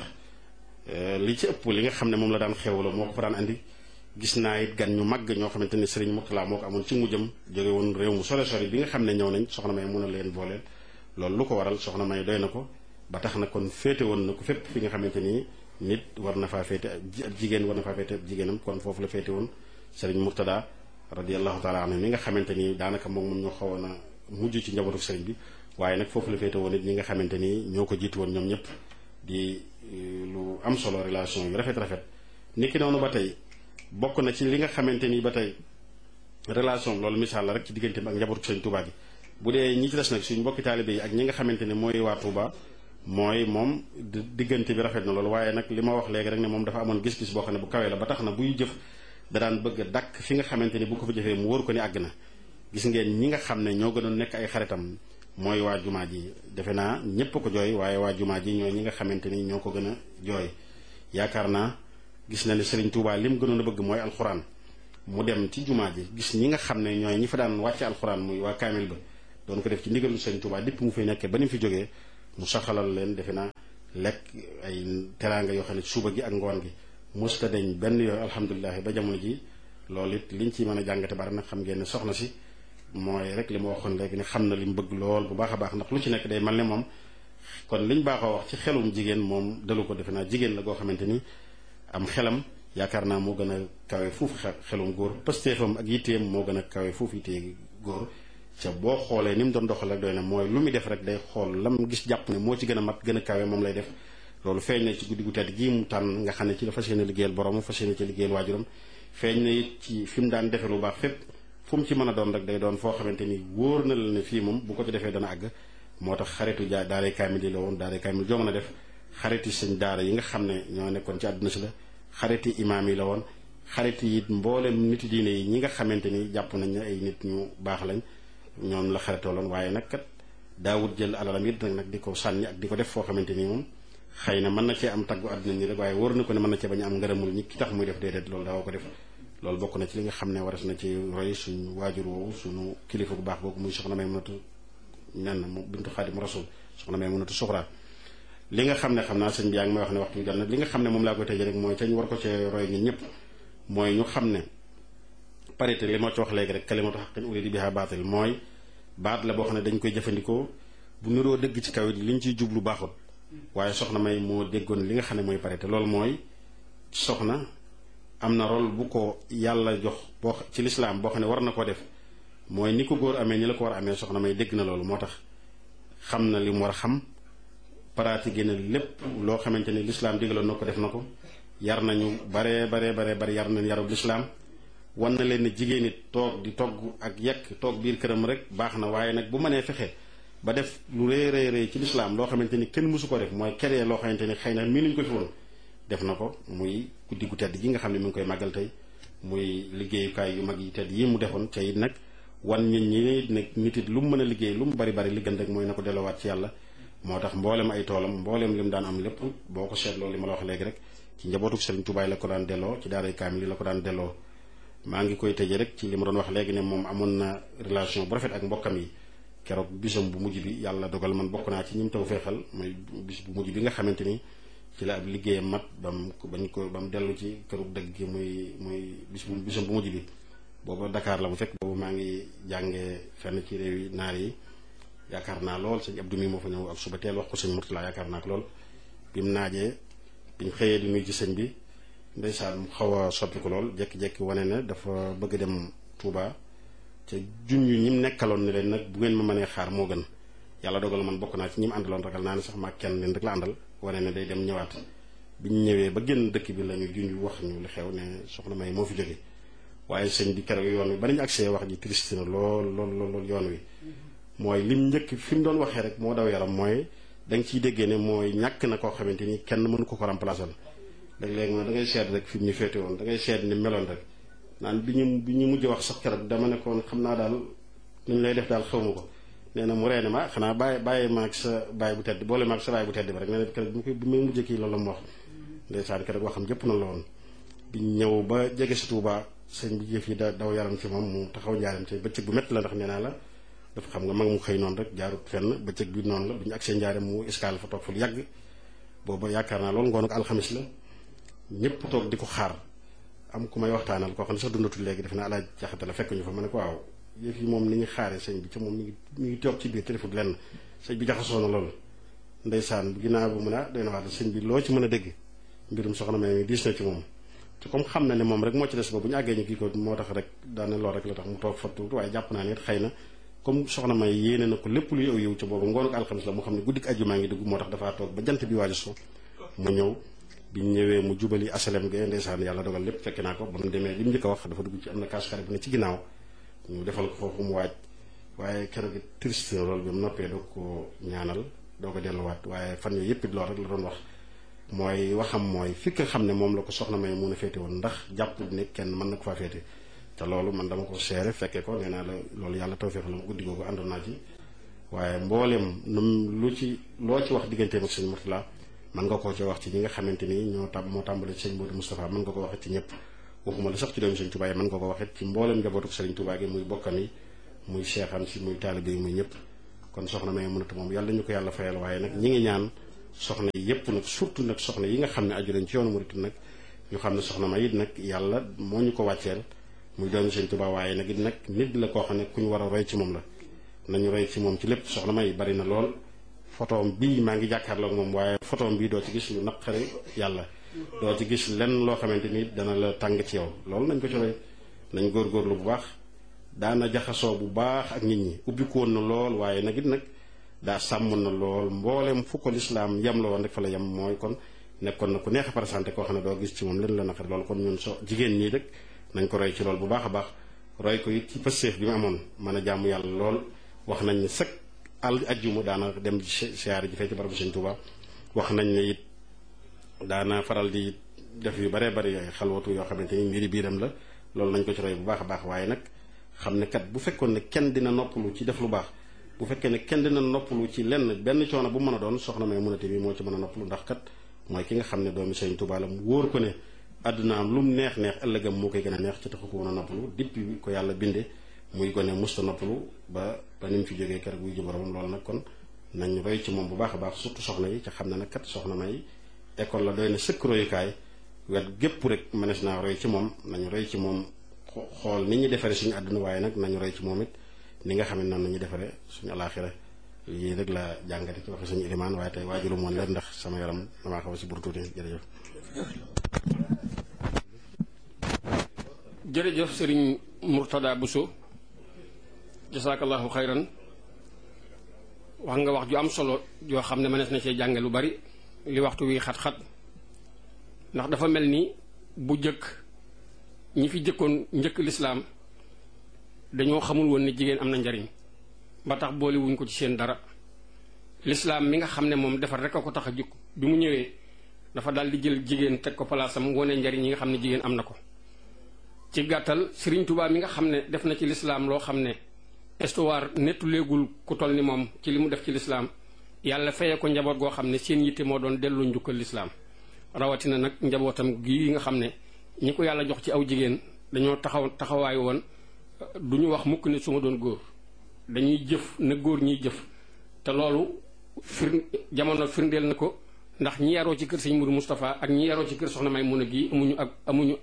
li ci ëpp li nga xam ne moom la daan xewloo moo ko fa daan andi gis naa it gan ñu màgg ñoo xamante ni Serigne Mourtada moo ko amoon ci mujjam jóge woon réew mu sore bi nga xam ne ñëw nañ soxna May mën a leen booleel loolu lu ko waral soxna May doy na ko ba tax na kon féete woon na ko fépp fi nga xamante ni nit war na faa féete jigéen war na faa féete jigéenam kon foofu la féete woon Serigne Mourtada radiyallahu taala anhu mi nga xamante ni daanaka moom ñoo xawoon a mujj ci njabootu Serigne bi waaye nag foofu la féete woon it ñi nga xamante ni ñoo ko jiitu woon ñoom ñëpp di lu am solo relation yu rafet niki noonu ba tey bokk na ci li nga xamante ni ba tey relation loolu misaal la rek ci diggante bi ak njabootu Serigne Touba gi bu dee ñi ci des nag suñ mbokki taalibe yi ak ñi nga xamante ni mooy waa Touba mooy moom diggante bi rafet na loolu waaye nag li ma wax léegi rek ne moom dafa amoon gis-gis boo xam ne bu kawee la ba tax na buy jëf da daan bëgg a dàkk fi nga xamante ni bu ko fa jëfee mu wóor ko ni àgg na gis ngeen ñi nga xam ne ñoo gënoon nekk ay xaritam mooy waa jumaa ji defe naa ñépp ko jooy waaye waa jumaa ji ñooy ñi nga xamante ni ñoo ko gën a jooy yaakaar naa gis na ne Serigne Touba lim gënoon a bëgg mooy alxuraan mu dem ci jumaa ji gis ñi nga xam ne ñooy ñi fa daan wàcce alxuraan muy waa kaamil ba doon ko def ci ndigalu sëñ Tuubaa dipp mu fay nekkee ba ni mu fi jógee mu saxalal leen defe naa lekk ay teraanga yoo xam ne suba gi ak ngoon gi musta dañ benn yooyu alhamdulilah ba jamono ji loolu it liñ ci mën a jàngate bari nag xam ngeen ne soxna si mooy rek li ma waxoon léegi ne xam na li mu bëgg lool bu baax a baax ndax lu ci nekk day mel ne moom kon liñ baaxoo wax ci xelum jigéen moom dalu ko defe naa jigéen la goo xamante ni am xelam yaakaar naa moo gën a kawe fuufu xelum góor pëstéefam ak yitteem moo gën a kawe fuufu yittee góor ca boo xoolee ni mu doon doxal rek doy na mooy lu muy def rek day xool lam gis jàpp ne moo ci gën a mat gën a kawe moom lay def loolu feeñ na ci guddi gu tedd gii mu tànn nga xam ne ci la fas yéene liggéeyal borom fas yéene ci liggéeyal waajuram feeñ na it ci fi mu daan defe lu baax fépp fu mu ci mën a doon rek day doon foo xamante ni wóor na la ne fii moom bu ko ci defee dana àgg moo tax xaritu daaray kaamil yi la woon daaray kaamil joo mën a def xariti sëñ daara yi nga xam ne ñoo nekkoon ci àdduna si la xariti imaam yi la woon xariti it mboolem nit diine yi ñi nga xamante ni jàpp nañ ne ay nit ñu baax lañ ñoom la xaritooloon waaye nag kat daawut jël alalam it nag di ko sànni ak di ko def foo xamante ni moom xëy na mën na cee am taggu àdduna ñi rek waaye wóor na ko ne mën na cee bañ a am ngërëmul ñi ki tax muy def déedéet loolu daawoo ko def loolu bokk na ci li nga xam ne waras na ci roy suñu waajur woowu suñu kilifa bu baax googu muy soxna Maymunatu nen mu bintu Xaadim Rasul soxna Maymunatu Suxra li nga xam ne xam naa sëñ bi yaa ngi may wax ne waxtu bi jot na li nga xam ne moom laa koy tëjee rek mooy ca ñu war ko cee roy ñun ñëpp mooy ñu xam ne parité li ma ci wax léegi rek kalimatu haqqin urida biha baatil mooy baat la boo xam ne dañ koy jëfandikoo bu niroo dëgg ci kaw it liñ ciy jublu baaxul waaye soxna May moo déggoon li nga xam ne mooy parité loolu mooy soxna am na rôle bu ko yàlla jox boo ci lislaam boo xam ne war na koo def mooy ni ko góor amee ni la ko war a amee soxna May dégg na loolu moo tax xam na li mu war a xam pratiqué na lépp loo xamante ni lislaam digaloon na ko def na ko yar nañu bare yar nañ yarub lislaam wan na leen ne jigéen it toog di togg ak yekk toog biir këram rek baax na waaye nag bu mënee fexe ba def lu rëy ci lislaam loo xamante ni kenn mësu ko def mooy keree loo xamante ni xëy na mii nuñ ko fi woon def na ko muy guddi gu tedd gi nga xam ne mi ngi koy màggal tey muy liggéeyukaay yu mag yi tedd yi mu defoon ca it nag wan nit ñi nag nit it lu mu mën a liggéey lu mu bari li gën rek mooy na ko delloowaat ci yàlla moo tax mboolem ay toolam mboolem li mu daan am lépp boo ko seetloo li ma la wax léegi rek ci njabootu Sëriñ Tuubaa la ko daan delloo ci daaray kaamil yi la ko daan delloo maa ngi koy tëjee rek ci li ma doon wax léegi ne moom amoon na relation bu rafet ak mbokkam yi keroog bisam bu mujj bi yàlla dogal man bokk naa ci ñi mu taw feexal mooy bis bu mujj bi nga xamante ni ci la ab liggéeyam mat ba mu dellu ci këru dëgg gi muy bisam bu mujj bi booba Dakar la mu fekk boobu maa ngi jàngee fenn ci réew yi naar yi yaakaar naa lool sëñ Abdou mi moo fa ñëw ak suba teel wax ko sëñ Murtala yaakaar naa ko lool bi mu naajee biñ xëyee di nuyu ci sëñ bi ndeysaan mu xaw a soppi ko lool jékki-jékki wane ne dafa bëgg dem Touba ca junj ñi mu nekkaloon ne leen nag bu ngeen ma mënee xaar moo gën yàlla dogal man bokk naa ci ñi mu àndaloon ragal naa ne sax maa kenn leen rek la àndal wane ne day dem ñëwaat biñ ñëwee ba génn dëkk bi la ñu junj wax ñu li xew ne soxna May moo fi jóge waaye sëñ bi keroog yoon wi ba nañu agsee wax ji triste na lool yoon wi mooy lim njëkk fi mu doon waxee rek moo daw yaram mooy da nga ciy déggee ne mooy ñàkk na koo xamante ni kenn mënu ko remplacer léeg-léeg da ngay seet rek fi mu ñu féete woon da ngay seet ni meloon rek naan bi ñu mujj wax sax keroog dama ne koon xam naa daal nu ñu lay def daal xawma ko nee na mu reene ma xanaa bàyyi maag sa baay bu tedd boole maag sa baay bu tedd bi rek nee na keroog bi may mujjee kii loolu la mu wax ndeysaan keroog waxam jëpp na la woon biñ ñëw ba jege si Touba sëñ bi jëf yi daw yaram ci moom mu taxaw njaaram ci bëccëg bu métti la ndax nee naa la dafa xam nga mag mu xëy noonu rek jaarut fenn bëccëg bi noonu la bu ñu agsee njaaram mu escale fa toog fa lu yàgg booba yaakaar naa loolu ngoon ak alxamis la ñëpp toog di ko xaar am ku may waxtaanal koo xam ne sax dundatul léegi def na alaaj jaxate la fekk ñu fa ma ne ko waaw yëf yi moom ni ñu xaaree sëñ bi ca moom mi ngi toog ci biir téléphone lenn sëñ bi jaxasoo na loolu ndeysaan ginnaaw bu mun a doy na waat sëñ bi loo ci mën a dégg mbirum soxna May diis na ci moom te comme xam na ne moom rek moo ci des ba bu ñu àggee ñu kii ko moo tax rek daane lool rek la tax mu toog fa tuuti waaye jàpp naa ne xëy na comme soxna May yéene na ko lépp luy aw yiw ca boobu ngoonu ko alxamis la mu xam ne guddik àjjuma ngi dugg moo tax dafaa toog ba jant bi waaju so mu ñëw biñ ñëwee mu jubali asalem ga ndeysaan yàlla dogal lépp fekk naa ko ba mu demee li mu njëkk a wax dafa dugg ci am na kaas xare bu ne ci ginnaaw ñu defal ko foofu mu waaj waaye keroog triste na loolu bi mu noppee doo ko ñaanal doo ko delluwaat waaye fan yooyu yëpp it loolu rek la doon wax mooy waxam mooy fi nga xam ne moom la ko soxna May mun a féete woon ndax jàpp ne kenn mën na ko faa féete te loolu man dama ko seere fekkee ko nee naa la loolu yàlla tawfeex la ma guddi googu àndoon naa ci waaye mboolem loo ci wax digganteem ak sëñ Murtala mën nga koo ci wax ci ñi nga xamante ni moo tàmbale ci sëñ Modou Moustapha mën nga ko wax ci ñëpp waxuma la sax ci doomi Sëriñ Tuubaa yi mën nga ko waxit ci mboolem njabootu Sëriñ Tuubaa gi muy bokkam yi muy seexam si muy taalibe yi muy ñëpp. kon soxna Maymunatu moom yàlla ñu ko yàlla fayal, waaye nag ñi ngi ñaan soxna yi yëpp nag surtout nag soxna yi nga xam ne aju lañ ci yoonu murit nag ñu xam ne soxna May it nag yàlla moo ñu ko wàcceel muy doomi Sëriñ Tuubaa, waaye nag it nag nit la koo xam ne ku ñu war a roy ci moom la. nañu roy ci moom ci lépp. soxna May bari na lool photoom bii maa ngi jàkkaarloo ak moom, waaye photoom bii doo ci gis lu naqari yàlla, doo ci gis lenn loo xamante ni dana la tàng ci yow. loolu nañ ko ci roy, nañ góorgóorlu bu baax. daana jaxasoo bu baax ak nit ñi, ubbiku woon na lool, waaye nag it nag daa sàmmoon na lool mboolem fu ko lislaam yem la woon rek fa la yem. mooy kon nekkoon na ku neex a présenté koo xam ne doo gis ci moom leen la naqari loolu. kon ñun jigéen ñii rek nañ ko roy ci lool bu baax a baax, roy ko it ci pëstéef bi mu amoon mën a jaamu yàlla lool. wax nañ ne sëkk ajjuma daana dem siyaare ji fee ci barabu Sëriñ Tuubaa. wax nañ ne it daana faral di def yu baree bari ay xalwatu yoo xamante ni mbiri biiram la. loolu nañ ko ci roy bu baax a baax, waaye nag xam ne kat bu fekkoon ne kenn dina noppalu ci def lu baax, bu fekkee ne kenn dina noppalu ci lenn benn coono bu mën a doon, soxna Maymunatu bi moo ci mën a noppalu. ndax kat mooy ki nga xam ne doomi Sëriñ Tuubaa la, mu wóor ko ne àdduna am lu mu neex neex ëllëgam moo koy gën a neex ci taxu ko mën a noppalu. depuis ko yàlla binde muy gone musta noppalu ba ni mu fi jógee keroog wuy ji boromam. loolu nag kon nañ roy ci moom bu baax a baax, surtout soxna yi ca xam ne nag kat soxna May école la doy na sëkk royukaay. wet gépp rek mënees naa roy ci moom. nañu roy ci moom xool ni ñuy defaree suñu àdduna, waaye nag nañu roy ci moom it ni nga xam ne noonu nañu defaree suñu alaaxira. yii rek la jàngate ci waxe suñu ilimaan, waaye tey waajulu moon leen ndax sama yaram damaa xaw a si bur tuuti. jërëjëf Sëriñ Murtada Bousso, jasaakallahu xayran. wax nga wax ju am solo joo xam ne mënees na cee jànge lu bari li waxtu wi xat-xat, ndax dafa mel ni bu jëkk ñi fi jëkkoon njëkk lislaam dañoo xamul woon ni jigéen am na njariñ ba tax boole wuñ ko ci seen dara. lislaam mi nga xam ne moom defar rek a ko tax a jukk, bi mu ñëwee dafa daal di jël jigéen teg ko palaasam, wone njariñ yi nga xam ne jigéen am na ko. ci gàttal Sëriñ Tuubaa mi nga xam ne def na ci lislaam loo xam ne histoire nettuleegul ku toll ni moom ci li mu def ci lislaam, yàlla feye ko njaboot goo xam ne seen yitte moo doon delloo njukkal lislaam. rawatina nag njabootam gii nga xam ne ñi ko yàlla jox ci aw jigéen dañoo taxawaay woon du ñu wax mukk ne su ma doon góor, dañuy jëf na góor ñiy jëf. te loolu jamono firndeel na ko, ndax ñi yaroo ci kër Sëñ Mourou Moustapha ak ñi yaroo ci kër Soxna Maymuna gi amuñu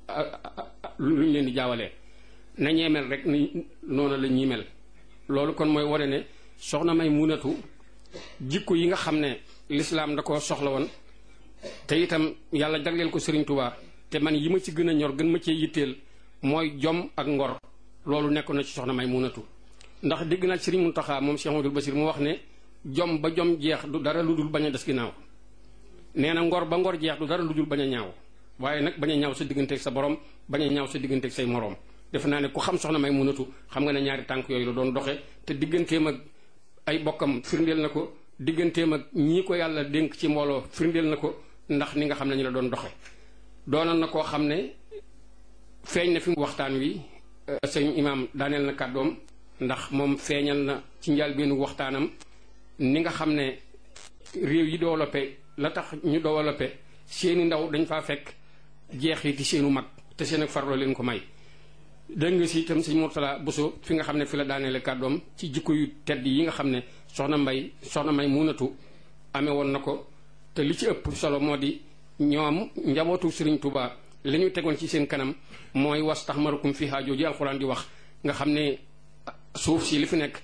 lu ñu leen di jaawalee. na ñee mel rek ni noonu la ñuy mel. loolu kon mooy wane ne Soxna Maymunatu jikko yi nga xam ne lislaam da koo soxla woon, te itam yàlla jagleel ko Sëriñ Tuubaa, te man yi ma ci gën a ñor gën ma cee yitteel mooy jom ak ngor. loolu nekkoon na ci Soxna Maymunatu. ndax dégg naa Sëriñ Muntaxa moom Cheikh Amadou Bassir mu wax ne jom ba jom jeex du dara lu dul bañ a des ginnaaw. nee na ngor ba ngor jeex du dara lu dul bañ a ñaaw, waaye nag bañ a ñaaw sa digganteeg sa borom, bañ a ñaaw sa digganteeg say moroom. defe naa ne ku xam Soxna Maymunatu xam nga ne ñaari tànk yooyu la doon doxe, te digganteem ak ay bokkam firndeel na ko, digganteem ak ñii ko yàlla dénk ci mbooloo firndeel na ko, ndax ni nga xam ne ñu la doon doxe. doonoon na koo xam ne feeñ na fi waxtaan wi sëñ imaam daaneel na kàddoom, ndax moom feeñal na ci njëlbéenu waxtaanam ni nga xam ne réew yi développé la tax ñu développé seeni ndaw dañ faa fekk jeexiti seenu mag, te seen ak farloo leen ko may. dégg nga si itam sëñ Murtada Bousso fi nga xam ne fi la daaneele kàddoom ci jikko yu tedd yi nga xam ne Soxna Maymunatu amee woon na ko, te li ci ëpp solo moo di ñoom njabootu Sëriñ Tuubaa li ñu tegoon ci seen kanam mooy wastaxmarukum fiihaa jooju alxuraan di wax, nga xam ne suuf si li fi nekk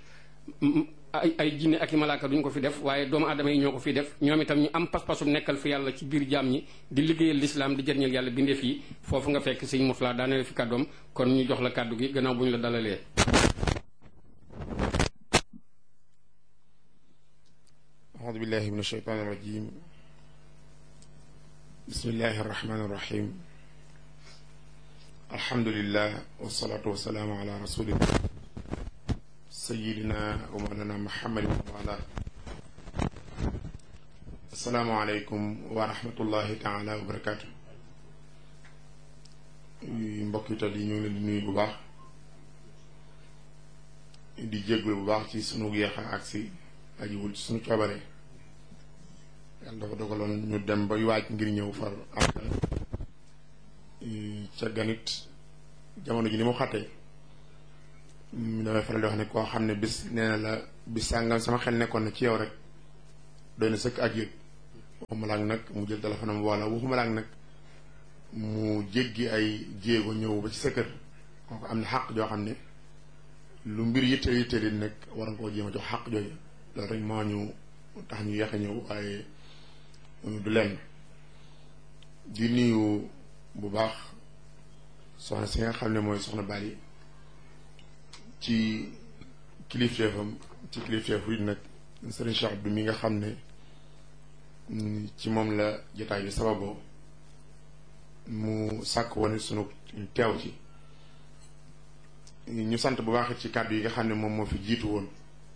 ay jinne ak i malaaka duñ ko fi def, waaye doomu aadama yi ñoo ko fi def. ñoom itam ñu am pas-pasum nekkal fi yàlla ci biir jaam ñi di liggéeyal lislaam di jëriñal yàlla bindeef yi. foofu nga fekk sëñ Murtada daaneel fi kàddoom, kon ñu jox la kàddu gi gannaaw bu ñu la dalalee. aoudu billahi min asheytaan irrajim bismillahi arrahmani irrahim alhamdulillah wasalaatu wasalaamu ala rasulillah sayidina wa mawlana muhammadin wa ala. assalaamu aleykum wa rahmatullahi taala wa barakaatu. mbokk yi tal yi ñu ngi leen di nuyu bu baax, di jégglu bu baax ci sunu yéex a agsi ajiwul ci sunu coobare. yàlla dafa dogaloon ñu dem bay waaj ngir ñëw far am ca ganit jamono ji ni mu xattee damay faral di wax ne koo xam ne bis nee na la bis sàngam sama xel nekkoon na ci yow rek doy na sëkk ak yëg waxuma laak nag mu jël téléphone am wala waxuma laak nag mu jéggi ay jéego ñëw ba ci sa kër kooku am na xàq joo xam ne lu mbir yitteel nag war nga koo jéem a jox xàq jooju loolu rek moo ñu tax ñu yéex a ñëw waaye du lenn di nuyu bu baax soxna si nga xam ne mooy soxna Bali ci kilifteefam ci kilifteefu it nag Serigne Cheikh Abdou mi nga xam ne ci moom la jotaay bi sababoo mu sàkk woon sunu teew ci ñu sant bu baax ci kàddu yi nga xam ne moom moo fi jiitu woon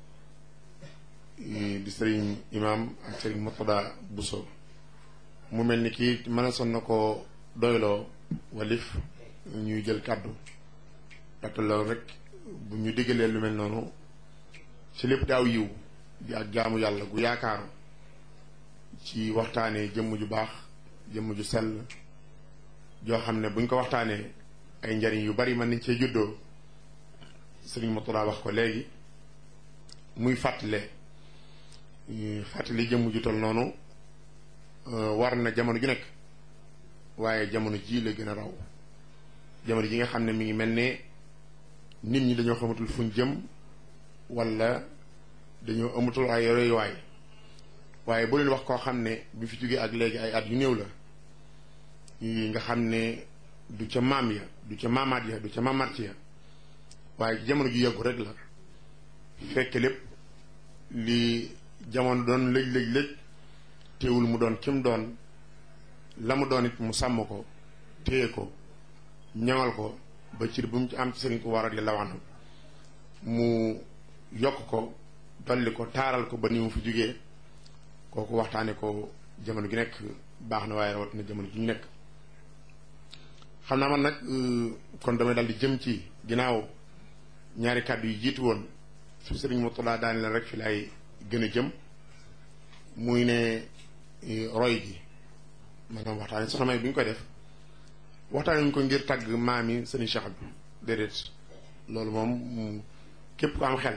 di Serigne Imam ak Serigne Murtada Bousso mu mel ni kii mën a son na ko doyloo walif ñuy jël kàddu ndaxte loolu rek bu ñu diggalee lu mel noonu ci lépp daaw yiw di ak jaamu yàlla gu yaakaaru ci waxtaanee jëmm ju baax jëmm ju sell joo xam ne buñ ko waxtaanee ay njariñ yu bari mën nañ cee juddoo Sëriñ Murtada wax ko léegi muy fàttali jëmm ju tol noonu war na jamono ju nekk waaye jamono ji la gën a raw jamono ji nga xam ne mi ngi mel ne nit ñi dañoo xamatul fuñ jëm wala dañoo amatul ay royuwaay waaye boo leen wax koo xam ne bi fi jógee ak léegi ay at yu néew la nga xam ne du ca maam ya du ca maamaat ya du ca maamaat ya waaye ci jamono ju yàggu rek la fekk lépp li jamono doon lëj teewul mu doon kim doon la mu doon it mu sàmm ko téye ko ñaŋal ko ba cir bu mu ci am ci Sëriñ Tuubaa radiyallaahu anhu mu yokk ko dolli ko taaral ko ba ni mu fi jógee kooku waxtaane ko jamono gi nekk baax na waaye rawat na jamono ji ñu nekk xam naa man nag kon damay dal di jëm ci ginnaaw ñaari kàddu yi jiitu woon su Sëriñ Murtada daani la rek fi lay gën a jëm muy ne roy gi maanaam waxtaane soxna May bi ñu koy def waxtaane ñu ko ngir tàgg maami Sëriñ Cheikh bi déedéet loolu moom képp ku am xel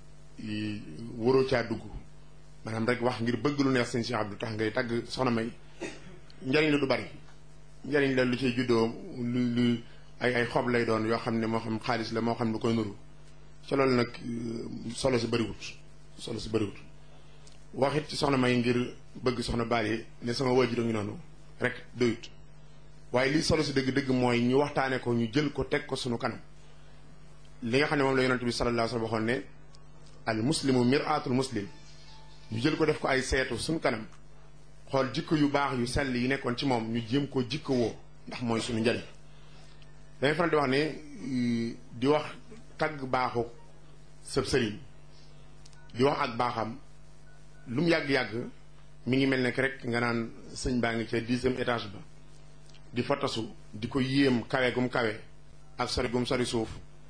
waroo caa dugg maanaam rek wax ngir bëgg lu neex Sëriñ Cheikh Abdou tax ngay tàgg soxna May njariñ la du bari njariñ la lu ciy juddoo lu ay xob lay doon yoo xam ne moo xam xaalis la moo xam lu koy nuru ca loolu nag solo si bëriwut waxit ci soxna May ngir bëgg soxna Bali ne sama waajur a ngi noonu rek doyut waaye lii solo si dëgg-dëgg mooy ñu waxtaane ko ñu jël ko teg ko sunu kanam li nga xam ne moom la yonent bi sallallahu alayhi wa sallam waxoon ne al muslimu mir'atul muslim ñu jël ko def ko ay seetu sunu kanam xool jikko yu baax yu sell yi nekkoon ci moom ñu jéem ko jikko woo ndax mooy suñu njariñ dangay faral di wax ne di wax tagg baaxu sëb sëriñ di wax ak baaxam lu mu yàgg-yàgg mi ngi mel ne rek nga naan sëñ baa ngi ca 10e étage ba di fa tasu di ko yéem kawe gum kawe ak sori gum sori suuf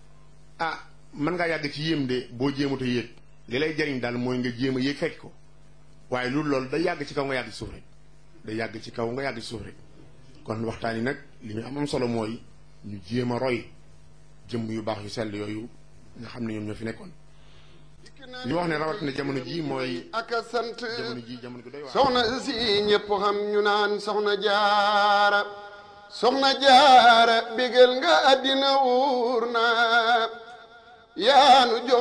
mën ngaa yàgg ci yéem de boo jéemata yéeg li lay jariñ daal mooy nga jéem a yéeg fekk ko waaye loolu day yàgg ci kaw nga yàgg ci suuf rek day yàgg ci kaw nga yàgg ci suuf rek kon waxtaan yi nag li muy am solo mooy ñu jéem a roy jëmm yu baax yu sell yooyu nga xam ne ñoom ñoo fi nekkoon li wax ne rawat na jamono ji mooy ak sant jamono ji jamono gi doy waar soxna si ñëpp xam ñu naan soxna jaara bégal nga àddina wuur na yaanu jox